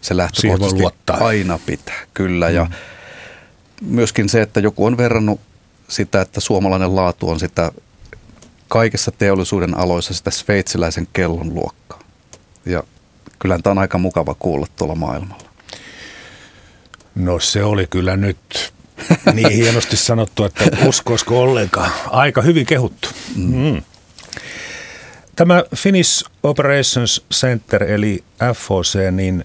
se lähtökohtaisesti aina pitää, kyllä. Ja myöskin se, että joku on verrannut sitä, että suomalainen laatu on sitä kaikissa teollisuuden aloissa sitä sveitsiläisen kellon luokkaa. Ja kyllä tämä on aika mukava kuulla tuolla maailmalla. No se oli kyllä nyt niin hienosti sanottu, että uskoisiko ollenkaan. Aika hyvin kehuttu. Tämä Finnish Operations Center eli FOC,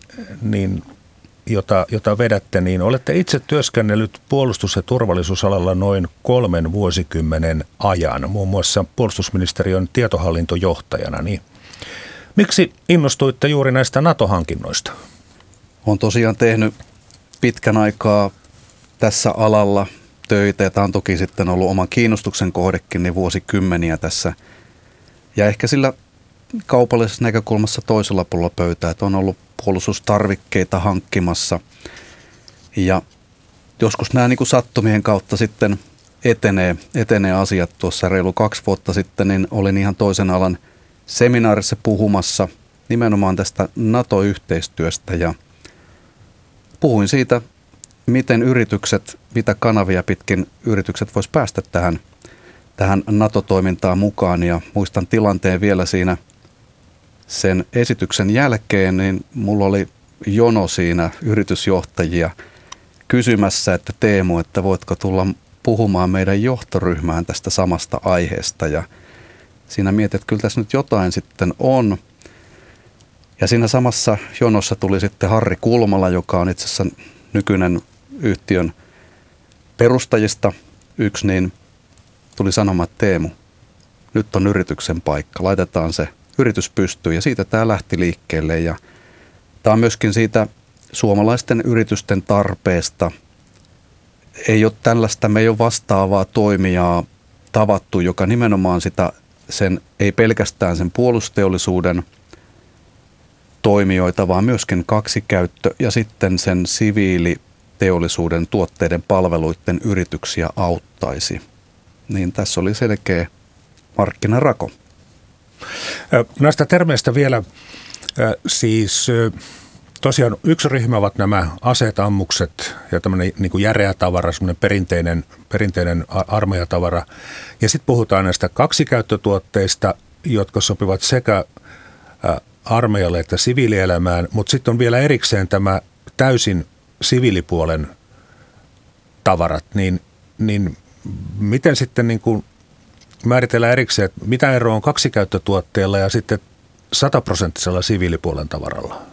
jota vedätte, niin olette itse työskennellyt puolustus- ja turvallisuusalalla noin 3 vuosikymmenen ajan, muun muassa puolustusministeriön tietohallintojohtajana. Niin miksi innostuitte juuri näistä NATO-hankinnoista? Olen tosiaan tehnyt pitkän aikaa tässä alalla töitä, ja tämä on toki sitten ollut oman kiinnostuksen kohdekin niin vuosikymmeniä tässä. Ja ehkä sillä kaupallisessa näkökulmassa toisella puolella pöytää, että on ollut puolustustarvikkeita hankkimassa. Ja joskus nämä niin kuin sattumien kautta sitten etenee asiat. Tuossa reilu 2 vuotta sitten niin olin ihan toisen alan seminaarissa puhumassa nimenomaan tästä NATO-yhteistyöstä ja puhuin siitä, miten yritykset, mitä kanavia pitkin yritykset vois päästä tähän NATO-toimintaan mukaan. Ja muistan tilanteen vielä siinä sen esityksen jälkeen, niin mulla oli jono siinä yritysjohtajia kysymässä, että Teemu, että voitko tulla puhumaan meidän johtoryhmään tästä samasta aiheesta. Ja siinä mietin, että kyllä tässä nyt jotain sitten on. Ja siinä samassa jonossa tuli sitten Harri Kulmala, joka on itse asiassa nykyinen yhtiön perustajista yksi, niin tuli sanomaan, että Teemu, nyt on yrityksen paikka, laitetaan se yritys pystyyn. Ja siitä tämä lähti liikkeelle ja tämä on myöskin siitä suomalaisten yritysten tarpeesta. Ei ole tällaista, me ei ole vastaavaa toimijaa tavattu, joka nimenomaan ei pelkästään sen puolustusteollisuuden toimijoita, vaan myöskin kaksikäyttö ja sitten sen siviiliteollisuuden tuotteiden palveluiden yrityksiä auttaisi. Niin tässä oli selkeä markkinarako. Näistä termeistä vielä siis tosiaan yksi ryhmä ovat nämä aseet, ammukset ja tämmöinen niin kuin järeä tavara, semmoinen perinteinen armeijatavara. Ja sitten puhutaan näistä kaksikäyttötuotteista, jotka sopivat sekä armeijalle että siviilielämään, mutta sitten on vielä erikseen tämä täysin siviilipuolen tavarat, niin miten sitten niin kuin määritellään erikseen, että mitä eroa on kaksikäyttötuotteella ja sitten 100% siviilipuolen tavaralla?